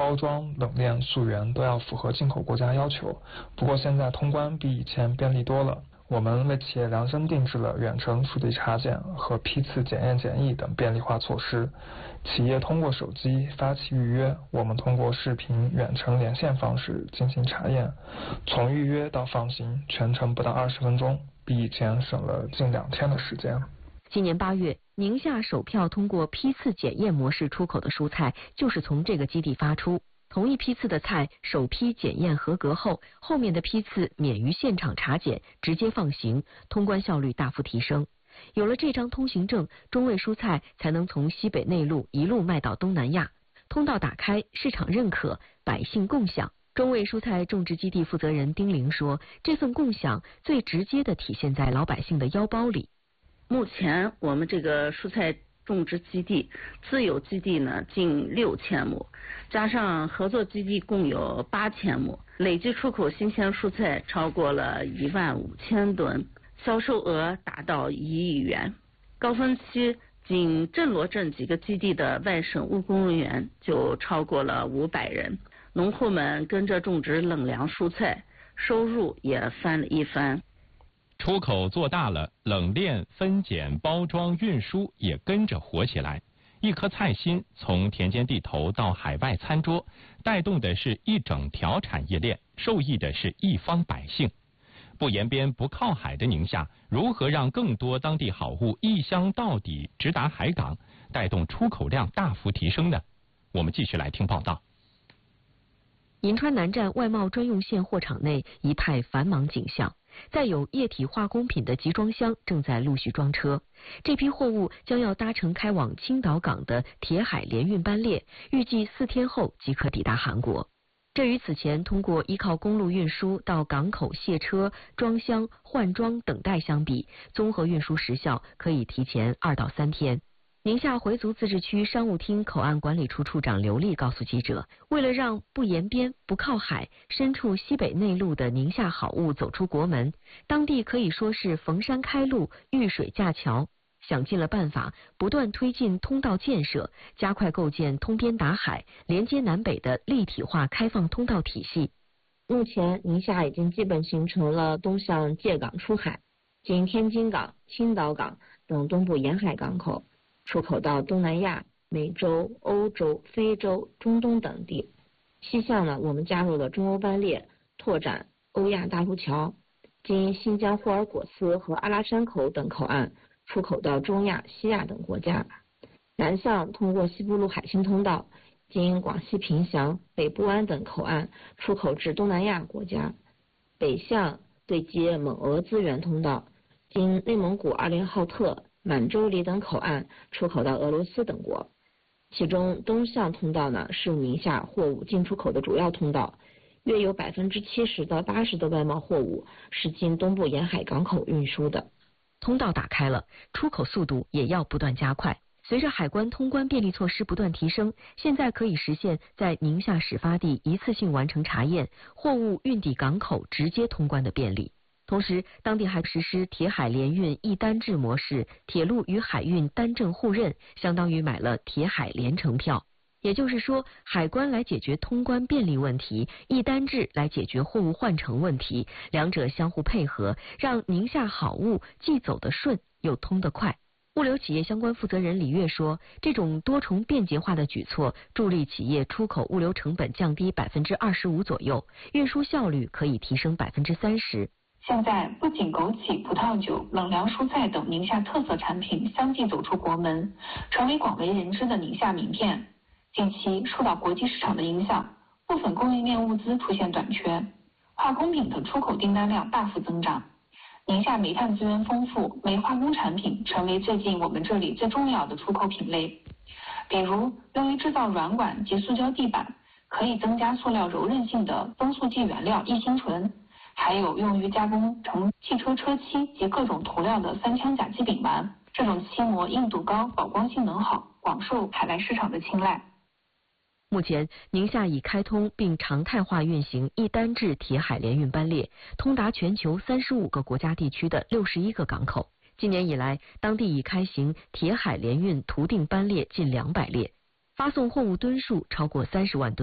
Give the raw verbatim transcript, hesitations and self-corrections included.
包装、冷链、溯源都要符合进口国家要求。不过现在通关比以前便利多了。我们为企业量身定制了远程数据查检和批次检验检疫等便利化措施。企业通过手机发起预约，我们通过视频远程连线方式进行查验，从预约到放行全程不到二十分钟，比以前省了近两天的时间。 今年八月，宁夏首票通过批次检验模式出口的蔬菜就是从这个基地发出。同一批次的菜，首批检验合格后，后面的批次免于现场查检，直接放行，通关效率大幅提升。有了这张通行证，中卫蔬菜才能从西北内陆一路卖到东南亚。通道打开，市场认可，百姓共享。中卫蔬菜种植基地负责人丁玲说，这份共享最直接地体现在老百姓的腰包里。 目前我们这个蔬菜种植基地自有基地呢近六千亩，加上合作基地共有八千亩，累计出口新鲜蔬菜超过了一万五千吨，销售额达到一亿元。高峰期仅镇罗镇几个基地的外省务工人员就超过了五百人，农户们跟着种植冷粮蔬菜，收入也翻了一番。 出口做大了，冷链、分拣、包装、运输也跟着活起来。一颗菜心从田间地头到海外餐桌，带动的是一整条产业链，受益的是一方百姓。不沿边不靠海的宁夏，如何让更多当地好物一箱到底直达海港，带动出口量大幅提升呢？我们继续来听报道。 银川南站外贸专用线货场内一派繁忙景象。再有液体化工品的集装箱正在陆续装车，这批货物将要搭乘开往青岛港的铁海联运班列，预计四天后即可抵达韩国。这与此前通过依靠公路运输到港口卸车、装箱、换装等待相比，综合运输时效可以提前二到三天。宁夏回族自治区商务厅口岸管理处处长刘丽告诉记者，为了让不沿边、不靠海、身处西北内陆的宁夏好物走出国门，当地可以说是逢山开路、遇水架桥，想尽了办法，不断推进通道建设，加快构建通边达海、连接南北的立体化开放通道体系。 目前，宁夏已经基本形成了东向界港出海，经天津港、青岛港等东部沿海港口，出口到东南亚、美洲、欧洲、非洲、中东等地。西向呢，我们加入了中欧班列，拓展欧亚大陆桥，经新疆霍尔果斯和阿拉山口等口岸出口到中亚、西亚等国家。南向通过西部陆海新通道，经广西凭祥、北部湾等口岸出口至东南亚国家。北向对接蒙俄资源通道，经内蒙古阿联浩特、满洲里等口岸出口到俄罗斯等国。其中东向通道呢，是宁夏货物进出口的主要通道，约有百分之七十到八十的外贸货物是经东部沿海港口运输的。 通道打开了，出口速度也要不断加快。随着海关通关便利措施不断提升，现在可以实现在宁夏始发地一次性完成查验，货物运抵港口直接通关的便利。同时，当地还实施铁海联运一单制模式，铁路与海运单证互认，相当于买了铁海联程票。也就是说，海关来解决通关便利问题，一单制来解决货物换乘问题，两者相互配合，让宁夏好物既走得顺又通得快。物流企业相关负责人李月说，这种多重便捷化的举措，助力企业出口物流成本降低百分之二十五左右，运输效率可以提升百分之三十。 现在不仅枸杞、葡萄酒、冷凉蔬菜等宁夏特色产品相继走出国门，成为广为人知的宁夏名片。近期受到国际市场的影响，部分供应链物资出现短缺，化工品的出口订单量大幅增长。宁夏煤炭资源丰富，煤化工产品成为最近我们这里最重要的出口品类。比如用于制造软管及塑胶地板，可以增加塑料柔韧性的增塑剂原料异辛醇，还有用于加工成汽车车漆及各种涂料的三羟甲基丙烷，这种漆膜硬度高，保光性能好，广受海外市场的青睐。 目前，宁夏已开通并常态化运行一单制铁海联运班列，通达全球三十五个国家地区的六十一个港口。今年以来，当地已开行铁海联运图定班列近两百列，发送货物吨数超过三十万吨。